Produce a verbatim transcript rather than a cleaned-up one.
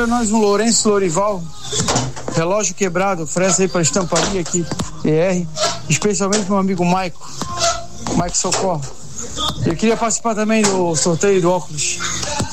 para nós um Lourenço Lorival, relógio quebrado, oferece aí para estamparia aqui, P R, especialmente para meu amigo Maico, Maico Socorro. Eu queria participar também do sorteio do óculos